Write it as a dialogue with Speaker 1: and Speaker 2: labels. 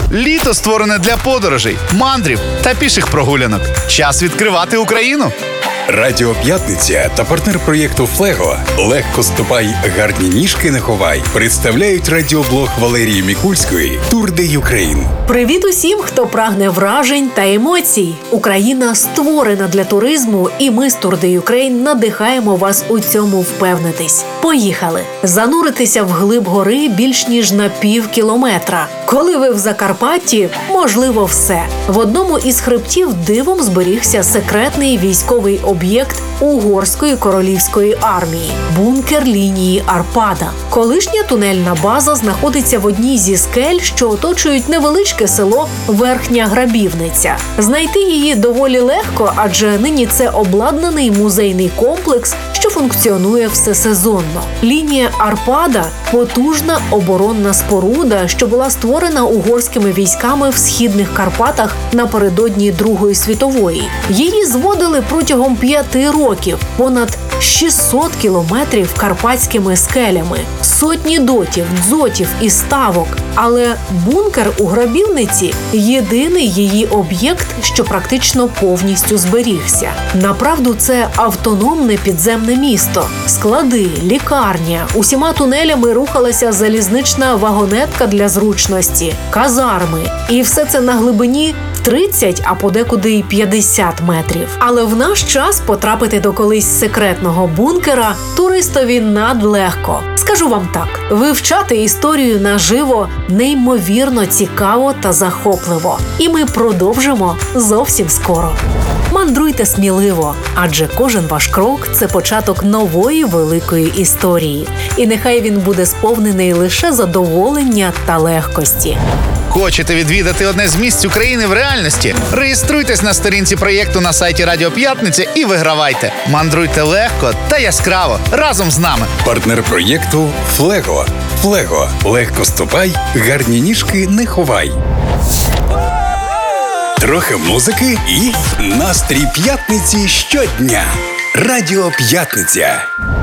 Speaker 1: Літо створене для подорожей, мандрів та піших прогулянок. Час відкривати Україну.
Speaker 2: Радіо П'ятниця та партнер проєкту «Флего» «Легко ступай, гарні ніжки не ховай» представляють радіоблог Валерії Мікульської «Тур де Юкрейн».
Speaker 3: Привіт усім, хто прагне вражень та емоцій. Україна створена для туризму, і ми з Тур де Юкрейн надихаємо вас у цьому впевнитись. Поїхали! Зануритися в глиб гори більш ніж на пів кілометра. Коли ви в Закарпатті, можливо все. В одному із хребтів дивом зберігся секретний військовий об'єкт Угорської королівської армії – бункер лінії Арпада. Колишня тунельна база знаходиться в одній зі скель, що оточують невеличке село Верхня Грабівниця. Знайти її доволі легко, адже нині це обладнаний музейний комплекс, що функціонує всесезонно. Лінія Арпада – потужна оборонна споруда, що була створена угорськими військами в Східних Карпатах напередодні Другої світової. Її зводили протягом 5 років, понад 600 кілометрів карпатськими скелями, сотні дотів, дзотів і ставок. Але бункер у Грабівниці – єдиний її об'єкт, що практично повністю зберігся. Направду, це автономне підземне місто. Склади, лікарня, усіма тунелями рухалася залізнична вагонетка для зручності, казарми. І все це на глибині 30, а подекуди й 50 метрів. Але в наш час потрапити до колись секретного бункера туристові надлегко. Скажу вам так, вивчати історію наживо неймовірно цікаво та захопливо. І ми продовжимо зовсім скоро. Мандруйте сміливо, адже кожен ваш крок – це початок нової великої історії. І нехай він буде сповнений лише задоволення та легкості.
Speaker 1: Хочете відвідати одне з місць України в реальності? Реєструйтесь на сторінці проєкту на сайті Радіо П'ятниця і вигравайте. Мандруйте легко та яскраво разом з нами.
Speaker 2: Партнер проєкту «Флего». «Флего» – легко ступай, гарні ніжки не ховай. Трохи музики і настрій п'ятниці щодня. Радіо П'ятниця.